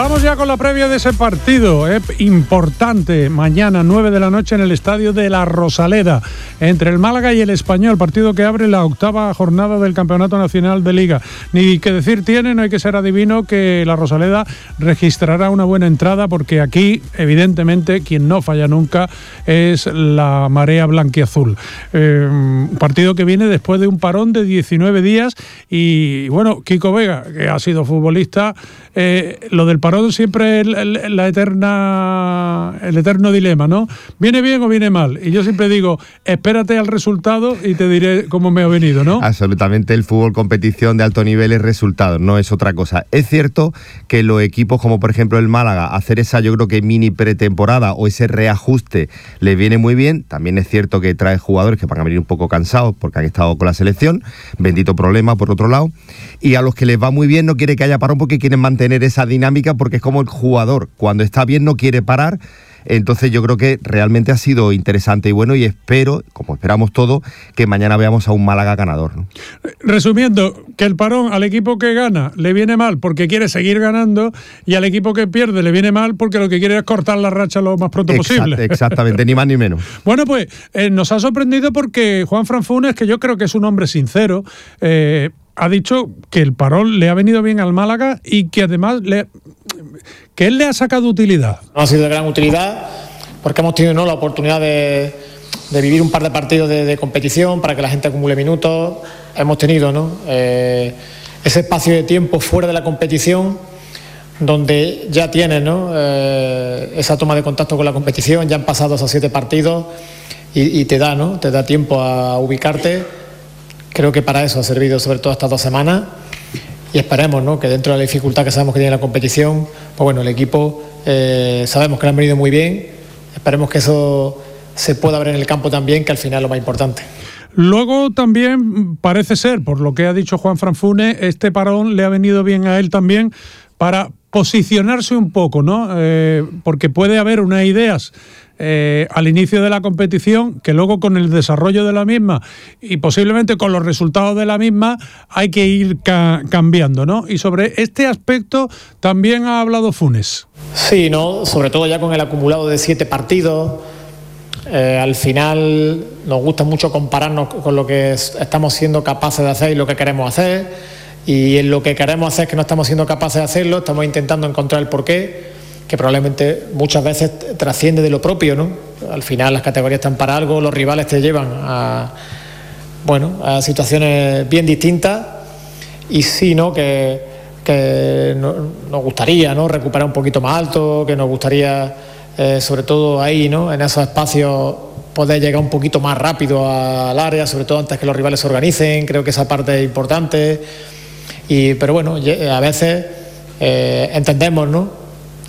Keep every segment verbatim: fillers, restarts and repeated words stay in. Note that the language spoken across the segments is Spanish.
Vamos ya con la previa de ese partido, eh, importante, mañana nueve de la noche en el estadio de La Rosaleda, entre el Málaga y el Español, partido que abre la octava jornada del Campeonato Nacional de Liga. Ni que decir tiene, no hay que ser adivino, que La Rosaleda registrará una buena entrada, porque aquí, evidentemente, quien no falla nunca es la marea blanquiazul. Eh, un partido que viene después de un parón de diecinueve días y, bueno, Kiko Vega, que ha sido futbolista, eh, lo del parón siempre es la eterna, el eterno dilema, ¿no? ¿Viene bien o viene mal? Y yo siempre digo, espérate al resultado y te diré cómo me ha venido, ¿no? Absolutamente, el fútbol competición de alto nivel es resultado, no es otra cosa. Es cierto que los equipos como por ejemplo el Málaga, hacer esa yo creo que mini pretemporada o ese reajuste le viene muy bien. También es cierto que trae jugadores que van a venir un poco cansados porque han estado con la selección, bendito problema por otro lado, y a los que les va muy bien no quiere que haya parón porque quieren mantener esa dinámica, porque es como el jugador, cuando está bien no quiere parar. Entonces yo creo que realmente ha sido interesante y bueno, y espero, como esperamos todos, que mañana veamos a un Málaga ganador, ¿no? Resumiendo, que el parón al equipo que gana le viene mal porque quiere seguir ganando, y al equipo que pierde le viene mal porque lo que quiere es cortar la racha lo más pronto Exact, posible. Exactamente, ni más ni menos. Bueno, pues eh, nos ha sorprendido porque Juanfran Funes, que yo creo que es un hombre sincero, eh, ha dicho que el parón le ha venido bien al Málaga y que además le, que él le ha sacado utilidad. No ha sido de gran utilidad porque hemos tenido, ¿no?, la oportunidad de, de vivir un par de partidos de, de competición para que la gente acumule minutos. Hemos tenido, ¿no?, eh, ese espacio de tiempo fuera de la competición donde ya tienes, ¿no?, eh, esa toma de contacto con la competición. Ya han pasado esos siete partidos y, y te da, ¿no?, te da tiempo a ubicarte. Creo que para eso ha servido sobre todo estas dos semanas y esperemos, ¿no?, que dentro de la dificultad que sabemos que tiene la competición, pues bueno, el equipo eh, sabemos que le han venido muy bien, esperemos que eso se pueda ver en el campo también, que al final es lo más importante. Luego también parece ser, por lo que ha dicho Juanfran Funes, este parón le ha venido bien a él también para posicionarse un poco, ¿no? Eh, porque puede haber unas ideas Eh, al inicio de la competición que luego con el desarrollo de la misma y posiblemente con los resultados de la misma hay que ir ca- cambiando, ¿no? Y sobre este aspecto también ha hablado Funes. Sí, ¿no?, sobre todo ya con el acumulado de siete partidos, eh, al final nos gusta mucho compararnos con lo que es, estamos siendo capaces de hacer y lo que queremos hacer, y en lo que queremos hacer es que no estamos siendo capaces de hacerlo, estamos intentando encontrar el porqué, que probablemente muchas veces trasciende de lo propio, ¿no? Al final las categorías están para algo, los rivales te llevan a, bueno, a situaciones bien distintas, y sí, ¿no?, que, que no, nos gustaría, ¿no?, recuperar un poquito más alto, que nos gustaría, eh, sobre todo ahí, ¿no?, en esos espacios poder llegar un poquito más rápido al área, sobre todo antes que los rivales se organicen. Creo que esa parte es importante, y, pero bueno, a veces eh, entendemos, ¿no?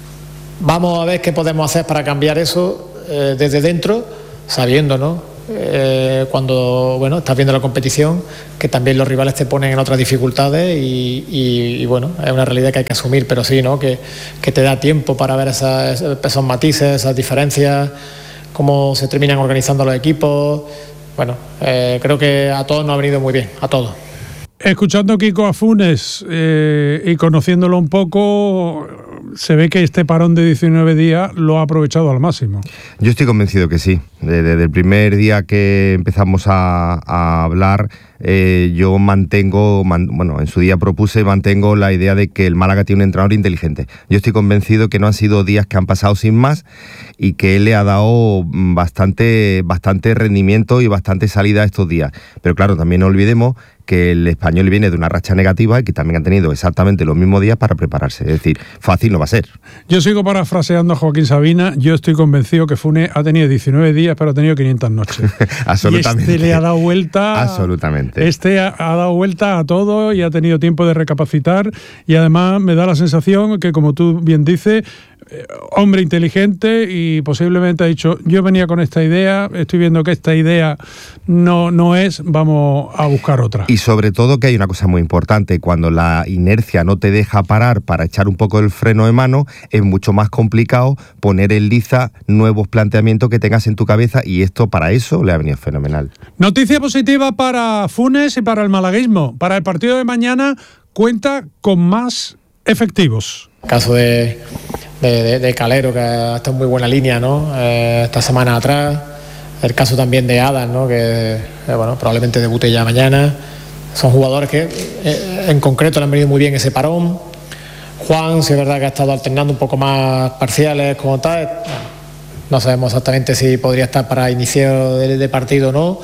Vamos a ver qué podemos hacer para cambiar eso eh, desde dentro, sabiendo, ¿no?, eh, cuando, bueno, estás viendo la competición, que también los rivales te ponen en otras dificultades y, y, y bueno, es una realidad que hay que asumir, pero sí, ¿no?, que, que te da tiempo para ver esas, esos matices, esas diferencias, cómo se terminan organizando los equipos. Bueno, eh, creo que a todos nos ha venido muy bien, a todos. Escuchando a Kiko a Funes eh, y conociéndolo un poco, se ve que este parón de diecinueve días lo ha aprovechado al máximo. Yo estoy convencido que sí. Desde el primer día que empezamos a, a hablar, eh, yo mantengo, man, bueno, en su día propuse y mantengo la idea de que el Málaga tiene un entrenador inteligente. Yo estoy convencido que no han sido días que han pasado sin más y que él le ha dado bastante, bastante rendimiento y bastante salida a estos días. Pero claro, también no olvidemos que el Español viene de una racha negativa y que también han tenido exactamente los mismos días para prepararse. Es decir, fácil no va a ser. Yo sigo parafraseando a Joaquín Sabina. Yo estoy convencido que Funes ha tenido diecinueve días, pero ha tenido quinientas noches. Absolutamente. Y este le ha dado vuelta. Absolutamente. Este ha, ha dado vuelta a todo y ha tenido tiempo de recapacitar. Y además me da la sensación que, como tú bien dices, eh, hombre inteligente, y posiblemente ha dicho, yo venía con esta idea, estoy viendo que esta idea no, no es, vamos a buscar otra. Y sobre todo que hay una cosa muy importante, cuando la inercia no te deja parar para echar un poco el freno de mano, es mucho más complicado poner en liza nuevos planteamientos que tengas en tu cabeza, y esto para eso le ha venido fenomenal. Noticia positiva para Funes y para el malaguismo. Para el partido de mañana cuenta con más efectivos. El caso de, de, de, de Calero, que ha estado en muy buena línea, ¿no? Eh, esta semana atrás. El caso también de Adam, ¿no? Que eh, bueno, probablemente debute ya mañana. Son jugadores que eh, en concreto le han venido muy bien ese parón. Juan, sí es verdad que ha estado alternando un poco más parciales como tal. No sabemos exactamente si podría estar para inicio de, de partido o no.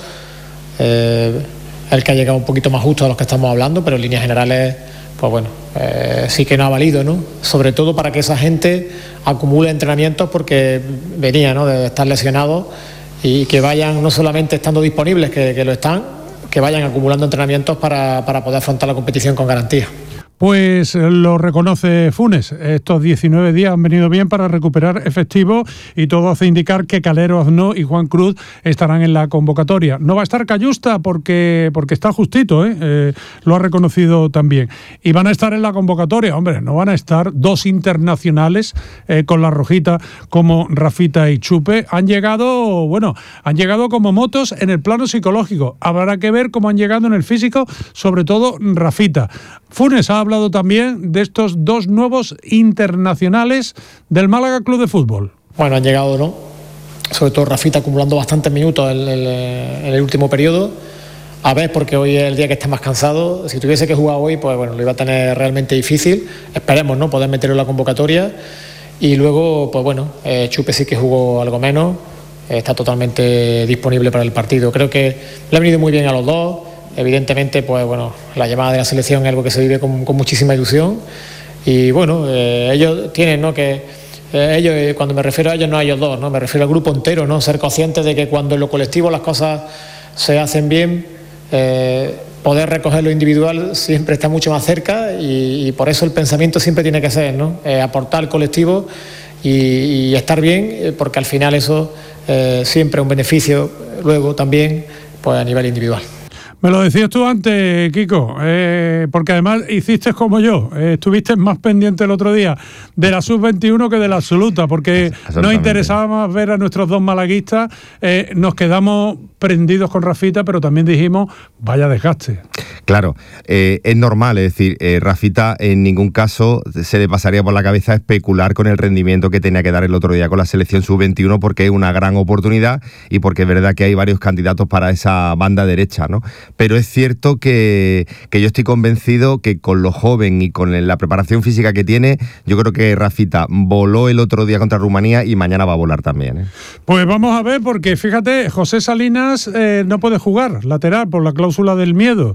Eh, el que ha llegado un poquito más justo a los que estamos hablando, pero en líneas generales, pues bueno, eh, sí que no ha valido, ¿no? Sobre todo para que esa gente acumule entrenamientos, porque venía, ¿no?, de estar lesionados, y que vayan no solamente estando disponibles, que, que lo están, que vayan acumulando entrenamientos para, para poder afrontar la competición con garantía. Pues lo reconoce Funes. Estos diecinueve días han venido bien para recuperar efectivo y todo hace indicar que Calero, Azno y Juan Cruz estarán en la convocatoria. No va a estar Cayusta porque, porque está justito, ¿eh? Eh, lo ha reconocido también. Y van a estar en la convocatoria. Hombre, no van a estar dos internacionales eh, con la rojita como Rafita y Chupe. Han llegado, bueno, han llegado como motos en el plano psicológico. Habrá que ver cómo han llegado en el físico, sobre todo Rafita. Funes ha hablado también de estos dos nuevos internacionales del Málaga Club de Fútbol. Bueno, han llegado, ¿no? Sobre todo Rafita acumulando bastantes minutos en el, en el último periodo. A ver, porque hoy es el día que está más cansado. Si tuviese que jugar hoy, pues bueno, lo iba a tener realmente difícil. Esperemos, ¿no?, poder meterlo en la convocatoria. Y luego, pues bueno, eh, Chupe sí que jugó algo menos. Eh, está totalmente disponible para el partido. Creo que le ha venido muy bien a los dos. Evidentemente, pues bueno, la llamada de la selección es algo que se vive con, con muchísima ilusión, y bueno, eh, ellos tienen, ¿no?, que eh, ellos, eh, cuando me refiero a ellos, no a ellos dos, ¿no?, me refiero al grupo entero, ¿no?, ser conscientes de que cuando en lo colectivo las cosas se hacen bien, eh, poder recoger lo individual siempre está mucho más cerca, y, y por eso el pensamiento siempre tiene que ser, ¿no?, eh, aportar al colectivo y, y estar bien, eh, porque al final eso eh, siempre es un beneficio luego también, pues a nivel individual. Me lo decías tú antes, Kiko, eh, porque además hiciste como yo, eh, estuviste más pendiente el otro día de la sub veintiuno que de la absoluta, porque nos interesaba más ver a nuestros dos malaguistas. Eh, nos quedamos prendidos con Rafita, pero también dijimos, vaya desgaste. Claro, eh, es normal, es decir, eh, Rafita en ningún caso se le pasaría por la cabeza especular con el rendimiento que tenía que dar el otro día con la selección sub veintiuno, porque es una gran oportunidad y porque es verdad que hay varios candidatos para esa banda derecha, ¿no? Pero es cierto que, que yo estoy convencido que con lo joven y con la preparación física que tiene, yo creo que Rafita voló el otro día contra Rumanía y mañana va a volar también, ¿eh? Pues vamos a ver, porque fíjate, José Salinas eh, no puede jugar lateral por la cláusula del miedo.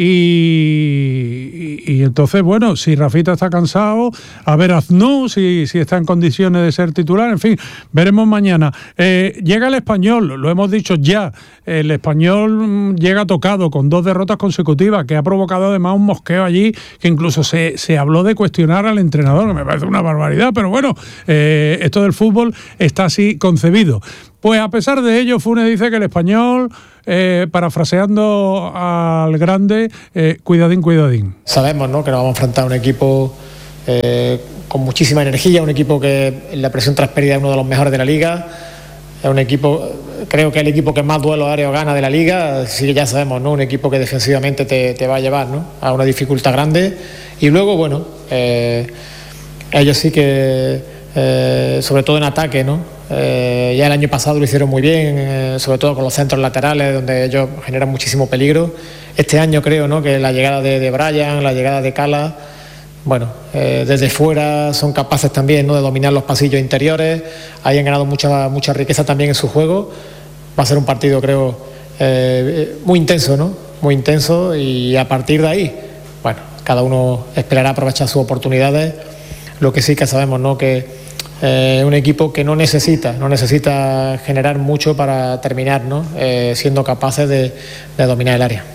Y, y, y entonces, bueno, si Rafita está cansado, a ver Aznou, si, si está en condiciones de ser titular, en fin, veremos mañana. Eh, llega el Español, lo hemos dicho ya, el Español llega tocado con dos derrotas consecutivas, que ha provocado además un mosqueo allí, que incluso se, se habló de cuestionar al entrenador, que me parece una barbaridad, pero bueno, eh, esto del fútbol está así concebido. Pues a pesar de ello, Funes dice que el Español, eh, parafraseando al grande, eh, cuidadín, cuidadín. Sabemos, ¿no?, que nos vamos a enfrentar a un equipo eh, con muchísima energía, un equipo que en la presión tras pérdida es uno de los mejores de la liga, es un equipo, creo que es el equipo que más duelos aéreos gana de la liga, así que ya sabemos, ¿no?, un equipo que defensivamente te, te va a llevar, ¿no?, a una dificultad grande. Y luego, bueno, eh, ellos sí que, eh, sobre todo en ataque, ¿no?, Eh, ya el año pasado lo hicieron muy bien, eh, sobre todo con los centros laterales, donde ellos generan muchísimo peligro. Este año creo, ¿no?, que la llegada de, de Brian, la llegada de Cala, bueno, eh, desde fuera son capaces también, ¿no?, de dominar los pasillos interiores. Ahí han ganado mucha, mucha riqueza también en su juego. Va a ser un partido, creo, eh, muy intenso, ¿no?, muy intenso, y a partir de ahí, bueno, cada uno esperará aprovechar sus oportunidades. Lo que sí que sabemos, ¿no?, que Eh, un equipo que no necesita, no necesita generar mucho para terminar, ¿no?, eh, siendo capaces de, de dominar el área.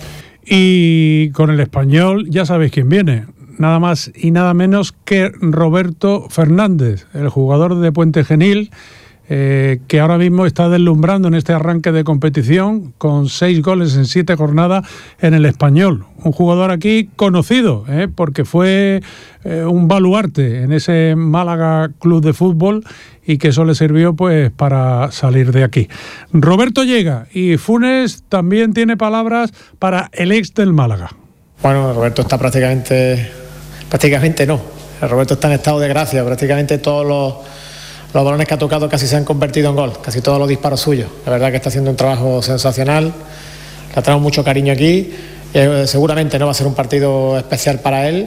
Y con el Español ya sabéis quién viene, nada más y nada menos que Roberto Fernández, el jugador de Puente Genil, eh, que ahora mismo está deslumbrando en este arranque de competición con seis goles en siete jornadas en el Español. Un jugador aquí conocido, eh, porque fue eh, un baluarte en ese Málaga Club de Fútbol y que eso le sirvió pues para salir de aquí. Roberto llega y Funes también tiene palabras para el ex del Málaga. Bueno, Roberto está prácticamente, prácticamente no. Roberto está en estado de gracia, prácticamente todos los, los balones que ha tocado casi se han convertido en gol, casi todos los disparos suyos. La verdad que está haciendo un trabajo sensacional, le tenemos mucho cariño aquí, eh, seguramente no va a ser un partido especial para él.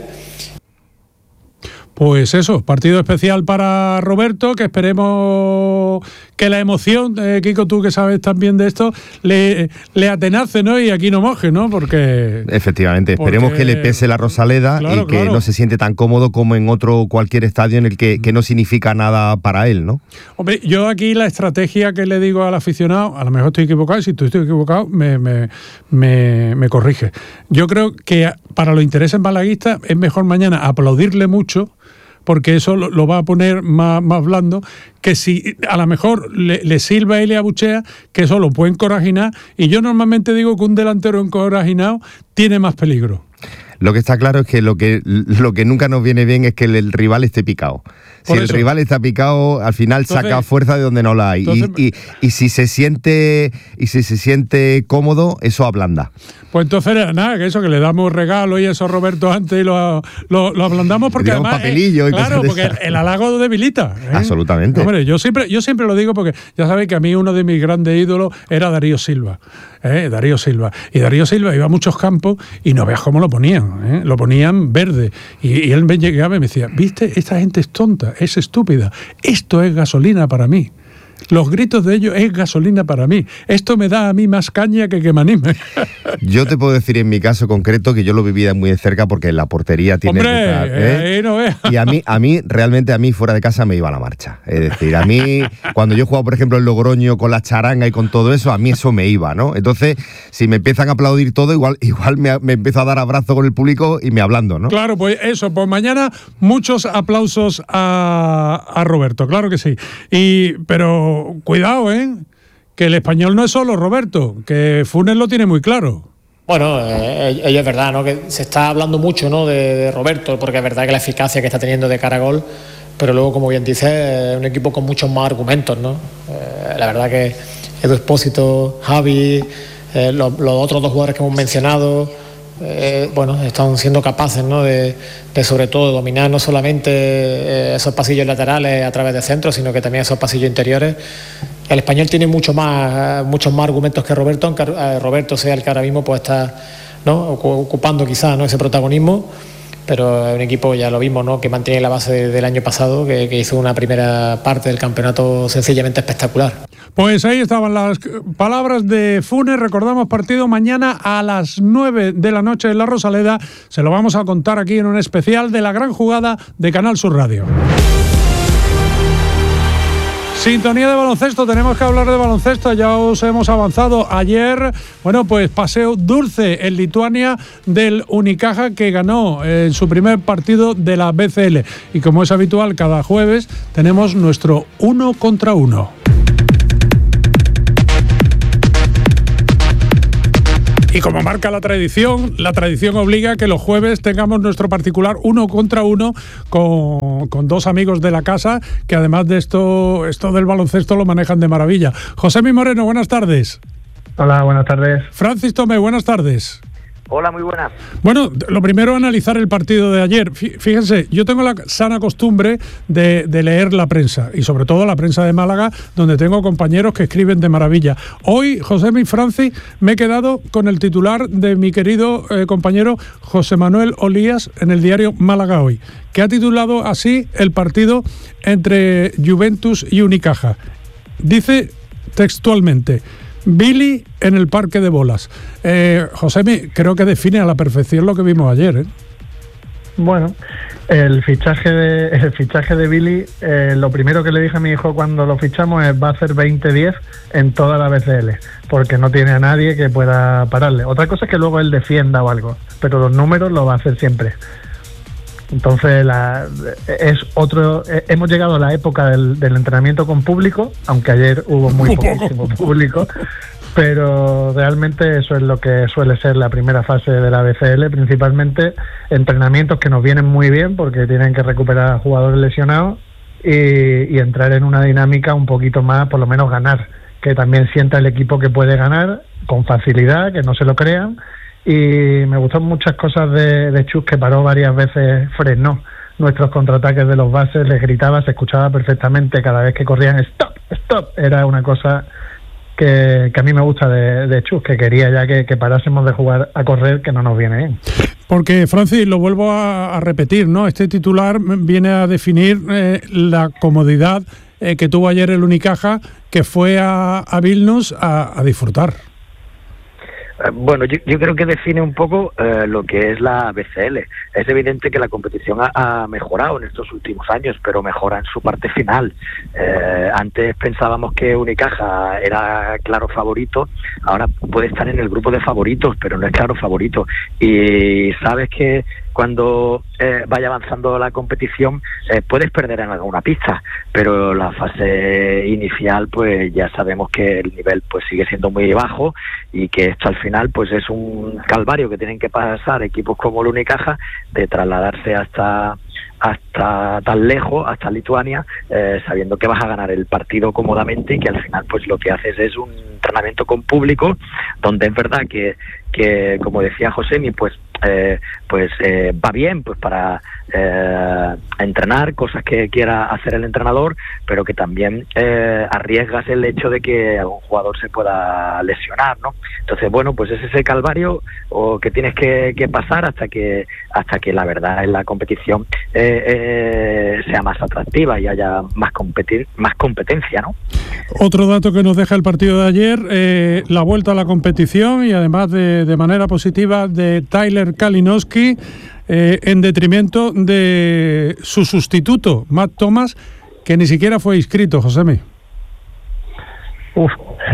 Pues eso, partido especial para Roberto, que esperemos que la emoción, eh, Kiko, tú que sabes también de esto, le, le atenace, ¿no? Y aquí no moje, ¿no? Porque... Efectivamente, esperemos porque, que le pese la Rosaleda claro, y que claro. no se siente tan cómodo como en otro cualquier estadio en el que, que no significa nada para él, ¿no? Hombre, yo aquí la estrategia que le digo al aficionado, a lo mejor estoy equivocado, y si tú estoy equivocado, me, me, me, me corrige. Yo creo que para los intereses malaguistas es mejor mañana aplaudirle mucho, porque eso lo, lo va a poner más, más blando, que si a lo mejor le, le silba y le abuchea, que eso lo puede encorajinar, y yo normalmente digo que un delantero encorajinado tiene más peligro. Lo que está claro es que lo que, lo que nunca nos viene bien es que el, el rival esté picado. Si el rival está picado, al final entonces, saca fuerza de donde no la hay. Entonces, y, y, y si se siente y si se siente cómodo, eso ablanda. Pues entonces nada, que eso, que le damos regalo y eso a Roberto antes y lo, lo, lo ablandamos porque además papelillo eh, y claro, porque el, el halago debilita. ¿eh? Absolutamente. Hombre, yo siempre, yo siempre lo digo porque ya sabéis que a mí uno de mis grandes ídolos era Darío Silva. ¿eh? Darío Silva. Y Darío Silva iba a muchos campos y no veas cómo lo ponían. ¿eh? Lo ponían verde. Y, y él me llegaba y me decía, ¿viste? Esta gente es tonta, es estúpida. Esto es gasolina para mí. Los gritos de ellos es gasolina para mí. Esto me da a mí más caña que que me anime. Yo te puedo decir en mi caso concreto que yo lo vivía muy de cerca porque la portería tiene... ¡Hombre! Que estar, ¿eh? no y a mí, a mí, realmente a mí fuera de casa me iba a la marcha. Es decir, a mí, cuando yo jugaba, por ejemplo, en Logroño con la charanga y con todo eso, a mí eso me iba, ¿no? Entonces, si me empiezan a aplaudir todo, igual, igual me, me empiezo a dar abrazo con el público y me hablando, ¿no? Claro, pues eso, pues mañana muchos aplausos a, a Roberto, claro que sí. Y, pero cuidado, ¿eh? Que el español no es solo Roberto, que Funes lo tiene muy claro. Bueno, eh, ello es verdad, ¿no? Que se está hablando mucho, ¿no? de, de Roberto, porque es verdad que la eficacia que está teniendo de cara a gol, pero luego, como bien dice, es un equipo con muchos más argumentos, ¿no? Eh, la verdad que Edu Expósito, Javi, eh, los, los otros dos jugadores que hemos mencionado, eh, bueno, están siendo capaces, ¿no? de, de sobre todo dominar no solamente eh, esos pasillos laterales a través de centros, sino que también esos pasillos interiores. El español tiene mucho más, muchos más argumentos que Roberto, aunque Roberto sea el que ahora mismo pues está, ¿no? ocupando quizás, ¿no? ese protagonismo, pero es un equipo, ya lo vimos, ¿no? que mantiene la base del año pasado, que, que hizo una primera parte del campeonato sencillamente espectacular. Pues ahí estaban las palabras de Funes. Recordamos partido mañana a las nueve de la noche en la Rosaleda. Se lo vamos a contar aquí en un especial de la gran jugada de Canal Sur Radio. Sintonía de baloncesto, tenemos que hablar de baloncesto, ya os hemos avanzado ayer, bueno pues paseo dulce en Lituania del Unicaja, que ganó en su primer partido de la B C L, y como es habitual cada jueves tenemos nuestro uno contra uno. Y como marca la tradición, la tradición obliga a que los jueves tengamos nuestro particular uno contra uno con, con dos amigos de la casa, que además de esto, esto del baloncesto lo manejan de maravilla. Josemi Moreno, buenas tardes. Hola, buenas tardes. Francis Tomé, buenas tardes. Hola, muy buenas. Bueno, lo primero, analizar el partido de ayer. Fíjense, yo tengo la sana costumbre de, de leer la prensa, y sobre todo la prensa de Málaga, donde tengo compañeros que escriben de maravilla. Hoy, Josemi Francis, me he quedado con el titular de mi querido eh, compañero José Manuel Olías en el diario Málaga Hoy, que ha titulado así el partido entre Juventus y Unicaja. Dice textualmente: Billy en el parque de bolas. Eh, Josemi, creo que define a la perfección lo que vimos ayer, ¿eh? Bueno, el fichaje de, el fichaje de Billy, eh, lo primero que le dije a mi hijo cuando lo fichamos es: va a hacer veinte diez en toda la B C L, porque no tiene a nadie que pueda pararle. Otra cosa es que luego él defienda o algo, pero los números lo va a hacer siempre. Entonces la, es otro eh, hemos llegado a la época del, del entrenamiento con público, aunque ayer hubo muy poquísimo público, pero realmente eso es lo que suele ser la primera fase de la B C L, principalmente entrenamientos que nos vienen muy bien porque tienen que recuperar a jugadores lesionados y, y entrar en una dinámica un poquito más, por lo menos ganar, que también sienta el equipo que puede ganar con facilidad, que no se lo crean. Y me gustan muchas cosas de, de Chus, que paró varias veces, frenó nuestros contraataques de los bases, les gritaba, se escuchaba perfectamente cada vez que corrían, stop, stop, era una cosa que, que a mí me gusta de, de Chus, que quería ya que, que parásemos de jugar a correr, que no nos viene bien. Porque, Francis, lo vuelvo a, a repetir, ¿no? Este titular viene a definir eh, la comodidad eh, que tuvo ayer el Unicaja, que fue a, a Vilnius a, a disfrutar. Bueno, yo, yo creo que define un poco eh, lo que es la B C L. Es evidente que la competición ha, ha mejorado en estos últimos años, pero mejora en su parte final. Eh, antes pensábamos que Unicaja era claro favorito, ahora puede estar en el grupo de favoritos, pero no es claro favorito. Y sabes que cuando eh, vaya avanzando la competición eh, puedes perder en alguna pista, pero la fase inicial pues ya sabemos que el nivel pues sigue siendo muy bajo y que esto al final pues es un calvario que tienen que pasar equipos como el Unicaja, de trasladarse hasta hasta tan lejos, hasta Lituania, eh, sabiendo que vas a ganar el partido cómodamente y que al final pues lo que haces es un entrenamiento con público, donde es verdad que, que como decía Josemi, pues eh, pues eh, va bien pues para eh, entrenar cosas que quiera hacer el entrenador, pero que también eh, arriesgas el hecho de que algún jugador se pueda lesionar, ¿no? Entonces, bueno, pues es ese calvario o que tienes que, que pasar hasta que hasta que la verdad en la competición eh, eh, sea más atractiva y haya más competir, más competencia, ¿no? Otro dato que nos deja el partido de ayer, eh, la vuelta a la competición y además de, de manera positiva de Tyler Kalinowski, eh, en detrimento de su sustituto, Matt Thomas, que ni siquiera fue inscrito, Josemi. Uf.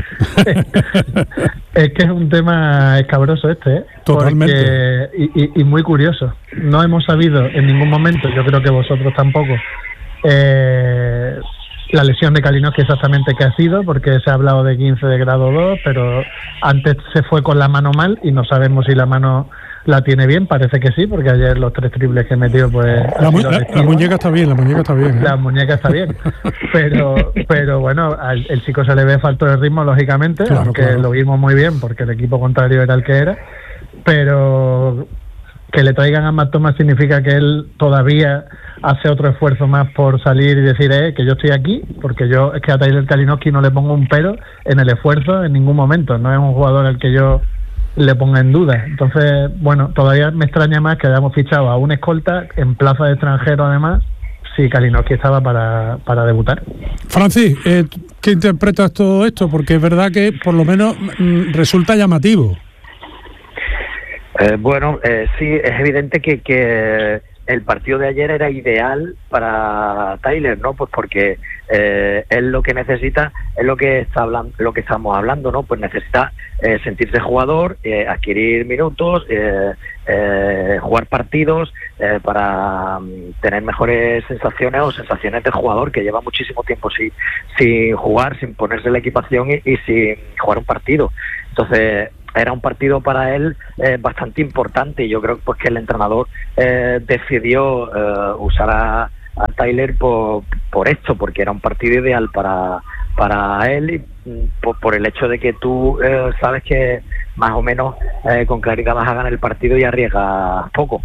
Es que es un tema escabroso este, ¿eh? Totalmente. Porque, y, y, y muy curioso. No hemos sabido en ningún momento, yo creo que vosotros tampoco, eh, la lesión de Kalinowski exactamente qué ha sido, porque se ha hablado de quince de grado dos, pero antes se fue con la mano mal y no sabemos si la mano la tiene bien, parece que sí, porque ayer los tres triples que metió, pues... La, mu- la, la muñeca está bien, la muñeca está bien. ¿eh? La muñeca está bien, pero pero bueno, al el chico se le ve falto de ritmo, lógicamente, claro, aunque claro. Lo vimos muy bien, porque el equipo contrario era el que era, pero que le traigan a Matt Thomas significa que él todavía hace otro esfuerzo más por salir y decir eh, que yo estoy aquí, porque yo es que a Tyler Kalinowski no le pongo un pero en el esfuerzo en ningún momento, no es un jugador al que yo le ponga en duda. Entonces, bueno, todavía me extraña más que hayamos fichado a un escolta en plaza de extranjero, además, si Kalinowski estaba para, para debutar. Francis, eh, ¿qué interpretas todo esto? Porque es verdad que por lo menos mm, resulta llamativo. Eh, bueno, eh, sí, es evidente que, que el partido de ayer era ideal para Tyler, ¿no? Pues porque eh, él lo que necesita es lo que está hablando, lo que estamos hablando, ¿no? Pues necesita eh, sentirse jugador, eh, adquirir minutos, eh, eh, jugar partidos eh, para um, tener mejores sensaciones o sensaciones de jugador que lleva muchísimo tiempo sin, sin jugar, sin ponerse la equipación y, y sin jugar un partido. Entonces era un partido para él eh, bastante importante y yo creo pues, que el entrenador eh, decidió eh, usar a, a Tyler por, por esto, porque era un partido ideal para, para él y por, por el hecho de que tú eh, sabes que más o menos eh, con claridad vas a ganar el partido y arriesgas poco.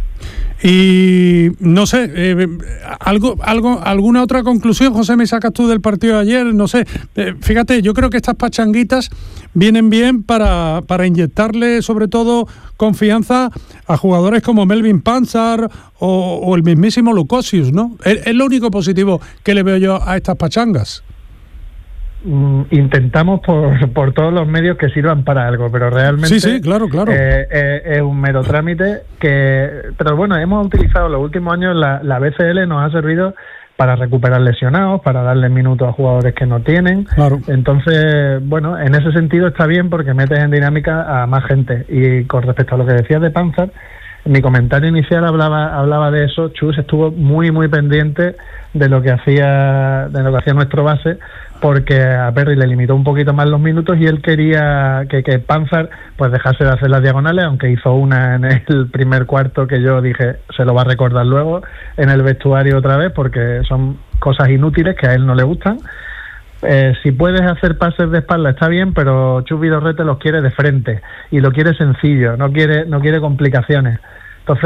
Y no sé, eh, algo, algo, alguna otra conclusión, José, me sacas tú del partido de ayer, no sé, eh, fíjate, yo creo que estas pachanguitas vienen bien para, para inyectarle sobre todo confianza a jugadores como Melvin Panzer o, o el mismísimo Lukosius, ¿no? Es, es lo único positivo que le veo yo a estas pachangas. Intentamos por, por todos los medios que sirvan para algo, pero realmente sí, sí, claro, claro. Eh, eh, es un mero trámite que, pero bueno, hemos utilizado los últimos años la, la B C L nos ha servido para recuperar lesionados, para darle minutos a jugadores que no tienen, claro. Entonces, bueno, en ese sentido está bien porque metes en dinámica a más gente. Y con respecto a lo que decías de Panzer, mi comentario inicial hablaba hablaba de eso. Chus estuvo muy muy pendiente de lo que hacía de lo que hacía nuestro base, porque a Perry le limitó un poquito más los minutos y él quería que, que Panzer pues dejase de hacer las diagonales, aunque hizo una en el primer cuarto que yo dije se lo va a recordar luego en el vestuario otra vez, porque son cosas inútiles que a él no le gustan. Eh, si puedes hacer pases de espalda está bien, pero Chus Vidorrete los quiere de frente y lo quiere sencillo, no quiere no quiere complicaciones. Entonces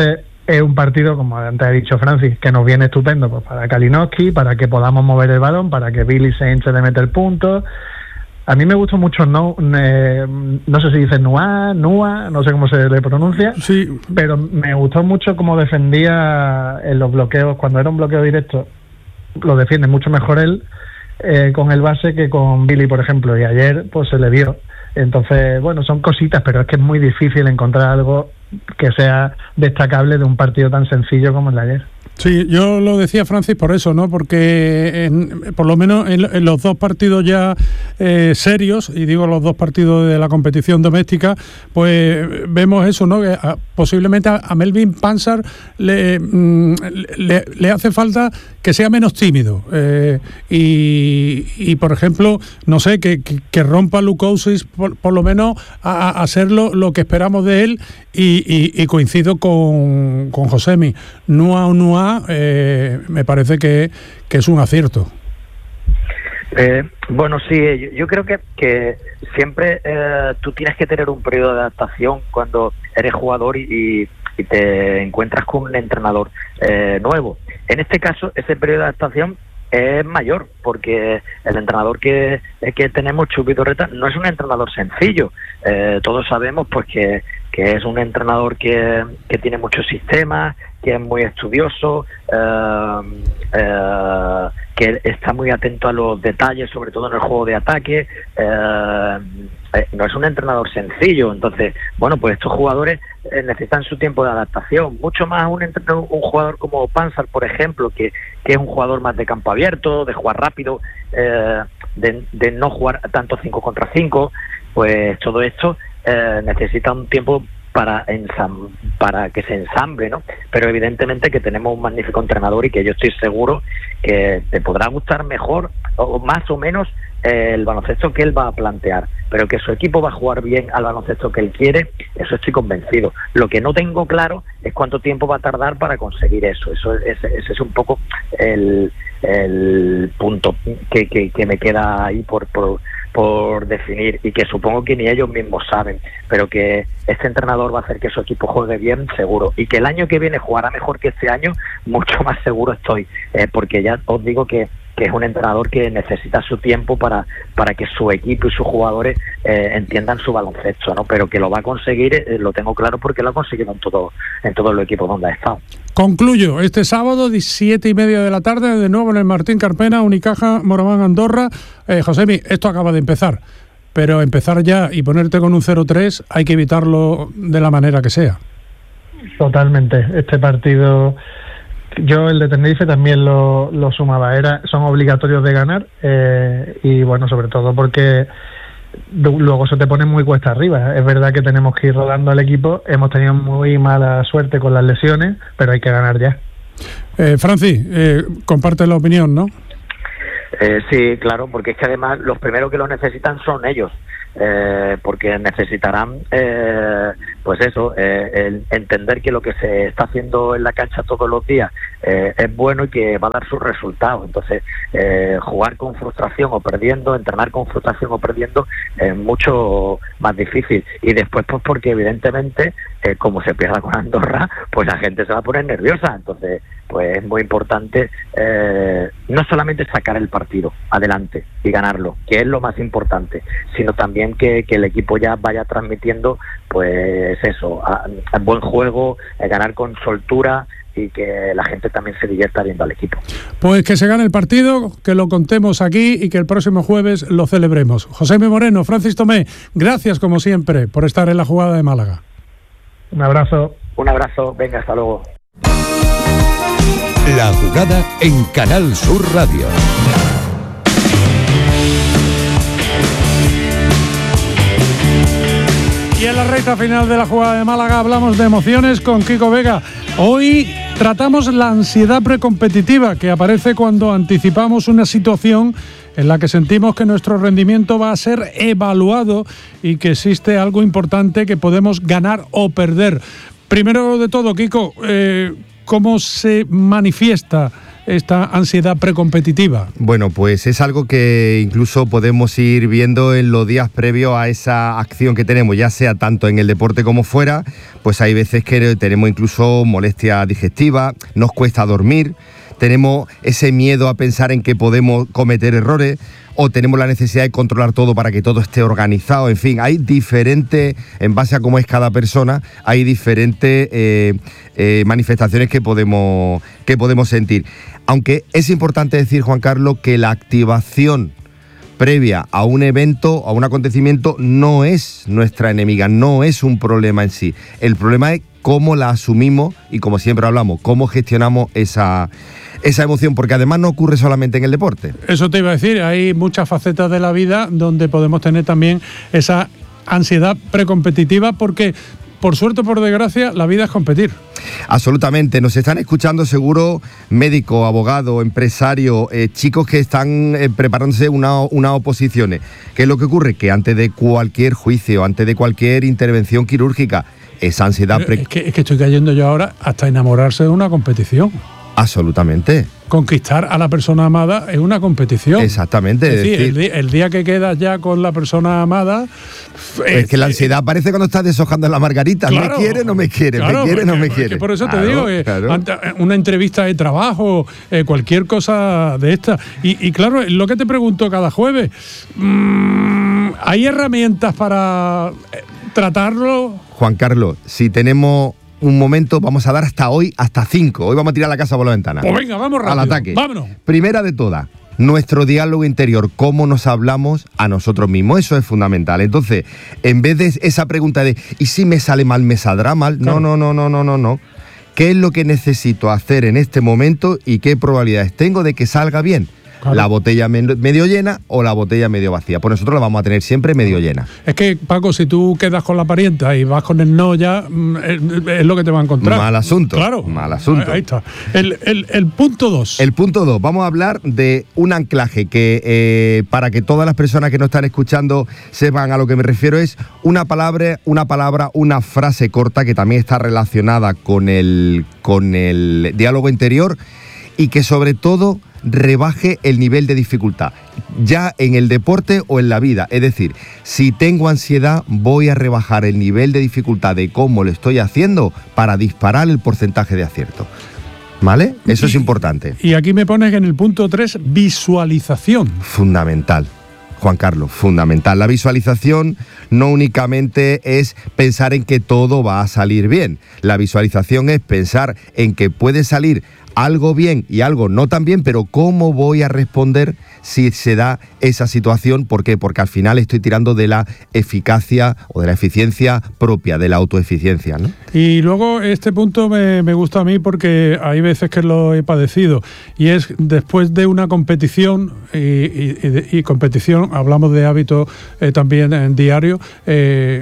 es un partido, como antes ha dicho Francis, que nos viene estupendo pues para Kalinowski, para que podamos mover el balón, para que Billy se hinche de meter puntos. A mí me gustó mucho, no, eh, no sé si dice Nua, Nua, no sé cómo se le pronuncia, sí, pero me gustó mucho cómo defendía en los bloqueos, cuando era un bloqueo directo, lo defiende mucho mejor él eh, con el base que con Billy, por ejemplo, y ayer pues se le vio. Entonces, bueno, son cositas, pero es que es muy difícil encontrar algo que sea destacable de un partido tan sencillo como el de ayer. Sí, yo lo decía, Francis, por eso, ¿no? Porque en, por lo menos en, en los dos partidos ya eh, serios, y digo los dos partidos de la competición doméstica, pues vemos eso, ¿no? Que a, posiblemente a, a Melvin Panzer le, mm, le, le hace falta que sea menos tímido. Eh, y, y, por ejemplo, no sé, que, que, que rompa Lukowski por, por lo menos a, a hacer lo, lo que esperamos de él, y, y, y coincido con, con Josemi. Nua o Nua, Eh, me parece que, que es un acierto. Eh, bueno, sí, yo, yo creo que, que siempre eh, tú tienes que tener un periodo de adaptación cuando eres jugador y, y te encuentras con un entrenador eh, nuevo. En este caso, ese periodo de adaptación es mayor, porque el entrenador que, que tenemos, Chupi Torreta, no es un entrenador sencillo. Eh, todos sabemos pues que, que es un entrenador que, que tiene muchos sistemas, que es muy estudioso, eh, eh, que está muy atento a los detalles, sobre todo en el juego de ataque. Eh, eh, no es un entrenador sencillo. Entonces, bueno, pues estos jugadores eh, necesitan su tiempo de adaptación, mucho más un entrenador, un jugador como Panzer, por ejemplo, que, que es un jugador más de campo abierto, de jugar rápido, eh, de, de no jugar tanto cinco contra cinco. Pues todo esto eh, necesita un tiempo para ensam para que se ensamble, ¿no? Pero evidentemente que tenemos un magnífico entrenador y que yo estoy seguro que te podrá gustar mejor o más o menos eh, el baloncesto que él va a plantear, pero que su equipo va a jugar bien al baloncesto que él quiere, eso estoy convencido. Lo que no tengo claro es cuánto tiempo va a tardar para conseguir eso. Eso es, ese es un poco el, el punto que, que, que me queda ahí por, por por definir, y que supongo que ni ellos mismos saben, pero que este entrenador va a hacer que su equipo juegue bien, seguro, y que el año que viene jugará mejor que este año, mucho más seguro estoy, eh, porque ya os digo que, que es un entrenador que necesita su tiempo para, para que su equipo y sus jugadores eh, entiendan su baloncesto, ¿no? Pero que lo va a conseguir, eh, lo tengo claro, porque lo ha conseguido en todo, en todos los equipos donde ha estado. Concluyo, este sábado, siete y media de la tarde, de nuevo en el Martín Carpena, Unicaja, Moraván, Andorra. Eh, Josemi, esto acaba de empezar, pero empezar ya y ponerte con un cero tres hay que evitarlo de la manera que sea. Totalmente. Este partido, yo el de Tenerife también lo, lo sumaba, era son obligatorios de ganar, eh, y bueno, sobre todo porque luego se te pone muy cuesta arriba. Es verdad que tenemos que ir rodando al equipo, hemos tenido muy mala suerte con las lesiones, pero hay que ganar ya. Eh, Francis, eh, comparte la opinión, ¿no? Eh, sí, claro, porque es que además los primeros que lo necesitan son ellos, eh, porque necesitarán, eh, pues eso, eh, el entender que lo que se está haciendo en la cancha todos los días eh, es bueno y que va a dar sus resultados. Entonces, eh, jugar con frustración o perdiendo, entrenar con frustración o perdiendo es mucho más difícil. Y después, pues porque evidentemente, eh, como se pierda con Andorra, pues la gente se va a poner nerviosa. Entonces, pues es muy importante eh, no solamente sacar el partido adelante y ganarlo, que es lo más importante, sino también que, que el equipo ya vaya transmitiendo, pues eso, a, a buen juego, a ganar con soltura, y que la gente también se divierta viendo al equipo. Pues que se gane el partido, que lo contemos aquí y que el próximo jueves lo celebremos. Josemi Moreno, Francis Tomé, gracias como siempre por estar en la jugada de Málaga. Un abrazo. Un abrazo, venga, hasta luego. La jugada en Canal Sur Radio. Y en la recta final de la jugada de Málaga hablamos de emociones con Kiko Vega. Hoy tratamos la ansiedad precompetitiva que aparece cuando anticipamos una situación en la que sentimos que nuestro rendimiento va a ser evaluado y que existe algo importante que podemos ganar o perder. Primero de todo, Kiko, eh, ¿cómo se manifiesta esta ansiedad precompetitiva? Bueno, pues es algo que incluso podemos ir viendo en los días previos a esa acción que tenemos, ya sea tanto en el deporte como fuera. Pues hay veces que tenemos incluso molestia digestiva, nos cuesta dormir, tenemos ese miedo a pensar en que podemos cometer errores, o tenemos la necesidad de controlar todo para que todo esté organizado. En fin, hay diferentes, en base a cómo es cada persona, hay diferentes eh, eh, manifestaciones que podemos, que podemos sentir. Aunque es importante decir, Juan Carlos, que la activación previa a un evento, a un acontecimiento, no es nuestra enemiga, no es un problema en sí. El problema es cómo la asumimos y, como siempre hablamos, cómo gestionamos esa, esa emoción, porque además no ocurre solamente en el deporte. Eso te iba a decir, hay muchas facetas de la vida donde podemos tener también esa ansiedad precompetitiva, porque por suerte o por desgracia la vida es competir. Absolutamente, nos están escuchando seguro médicos, abogados, empresarios, eh, chicos que están eh, preparándose una, unas oposiciones. ¿Qué es lo que ocurre? Que antes de cualquier juicio, antes de cualquier intervención quirúrgica, esa ansiedad... Pre- es, que, es que estoy cayendo yo ahora hasta enamorarse de una competición. Absolutamente. Conquistar a la persona amada es una competición. Exactamente. Es decir, decir, el, día, el día que quedas ya con la persona amada... Es que la ansiedad aparece cuando estás deshojando la margarita. Claro, me quiere, no me quiere, claro, me quiere, porque, no me quiere. Por eso claro, te digo, eh, claro. ante, una entrevista de trabajo, eh, cualquier cosa de esta. Y, y claro, lo que te pregunto cada jueves, mmm, ¿hay herramientas para eh, tratarlo? Juan Carlos, si tenemos un momento, vamos a dar hasta hoy, hasta cinco. Hoy vamos a tirar la casa por la ventana. Pues venga, vamos rápido. Al ataque. Vámonos. Primera de todas, nuestro diálogo interior, cómo nos hablamos a nosotros mismos, eso es fundamental. Entonces, en vez de esa pregunta de ¿y si me sale mal, me saldrá mal? Claro. No, no, no, no, no, no, no. ¿Qué es lo que necesito hacer en este momento y qué probabilidades tengo de que salga bien? Claro. La botella medio llena o la botella medio vacía. Pues nosotros la vamos a tener siempre medio llena. Es que, Paco, si tú quedas con la parienta y vas con el no ya, es, es lo que te va a encontrar. Mal asunto. Claro. Mal asunto. Ahí está. El, el, el punto dos. El punto dos. Vamos a hablar de un anclaje que, eh, para que todas las personas que nos están escuchando sepan a lo que me refiero, es una palabra, una palabra, una frase corta que también está relacionada con el, con el diálogo interior y que sobre todo rebaje el nivel de dificultad, ya en el deporte o en la vida. Es decir, si tengo ansiedad, voy a rebajar el nivel de dificultad de cómo lo estoy haciendo para disparar el porcentaje de acierto. ¿Vale? Eso y, es importante. Y aquí me pones en el punto tres, visualización. Fundamental. Juan Carlos, fundamental. La visualización no únicamente es pensar en que todo va a salir bien. La visualización es pensar en que puede salir algo bien y algo no tan bien, pero ¿cómo voy a responder si se da esa situación? ¿Por qué? Porque al final estoy tirando de la eficacia o de la eficiencia propia, de la autoeficiencia, ¿no? Y luego este punto me, me gusta a mí porque hay veces que lo he padecido, y es después de una competición, y, y, y competición, hablamos de hábitos eh, también en diario, eh,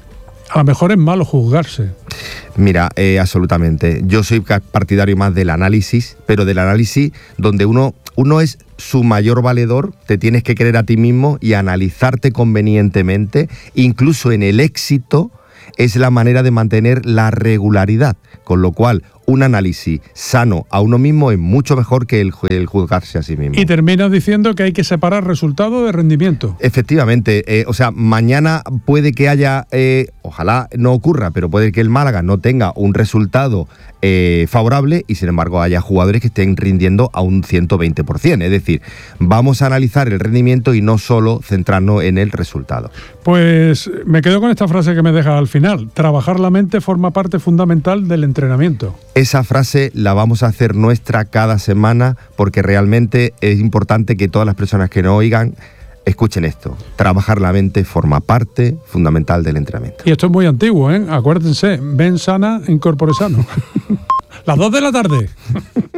a lo mejor es malo juzgarse. Mira, eh, absolutamente. Yo soy partidario más del análisis, pero del análisis donde uno, uno es su mayor valedor, te tienes que creer a ti mismo y analizarte convenientemente. Incluso en el éxito es la manera de mantener la regularidad, con lo cual un análisis sano a uno mismo es mucho mejor que el, el juzgarse a sí mismo. Y terminas diciendo que hay que separar resultado de rendimiento. Efectivamente, eh, o sea, mañana puede que haya, eh, ojalá no ocurra, pero puede que el Málaga no tenga un resultado eh, favorable y sin embargo haya jugadores que estén rindiendo a un ciento veinte por ciento. Es decir, vamos a analizar el rendimiento y no solo centrarnos en el resultado. Pues me quedo con esta frase que me deja al final. Trabajar la mente forma parte fundamental del entrenamiento. Esa frase la vamos a hacer nuestra cada semana porque realmente es importante que todas las personas que nos oigan escuchen esto. Trabajar la mente forma parte fundamental del entrenamiento. Y esto es muy antiguo, ¿eh? Acuérdense, ven sana, incorpore sano. Las dos de la tarde.